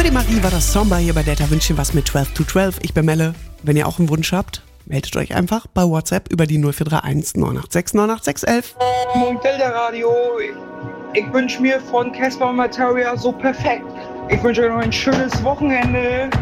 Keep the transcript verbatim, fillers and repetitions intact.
Für die Marie war das Somber hier bei Delta Wünschen was mit zwölf to zwölf. Ich bin Melle. Wenn ihr auch einen Wunsch habt, meldet euch einfach bei WhatsApp über die null vier drei eins neun acht sechs neun acht sechs eins eins. Moin Delta Radio. Ich, ich wünsche mir von Casper Materia so perfekt. Ich wünsche euch noch ein schönes Wochenende.